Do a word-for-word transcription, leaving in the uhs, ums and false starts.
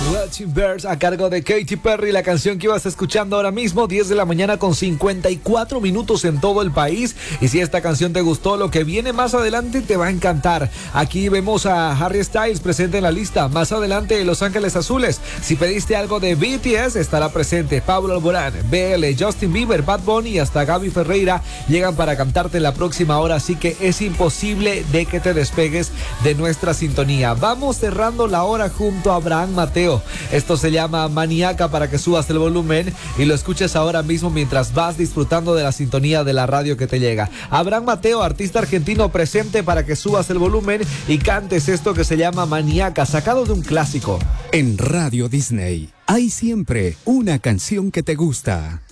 Watching Birds a cargo de Katy Perry, la canción que ibas escuchando ahora mismo, diez de la mañana con cincuenta y cuatro minutos en todo el país. Y si esta canción te gustó, lo que viene más adelante te va a encantar. Aquí vemos a Harry Styles presente en la lista. Más adelante, Los Ángeles Azules. Si pediste algo de B T S, estará presente Pablo Alborán, B L, Justin Bieber, Bad Bunny y hasta Gaby Ferreira llegan para cantarte en la próxima hora. Así que es imposible de que te despegues de nuestra sintonía. Vamos cerrando la hora junto a Abraham Mateo. Esto se llama Maníaca, para que subas el volumen y lo escuches ahora mismo mientras vas disfrutando de la sintonía de la radio que te llega. Abraham Mateo, artista argentino, presente para que subas el volumen y cantes esto que se llama Maníaca, sacado de un clásico. En Radio Disney hay siempre una canción que te gusta.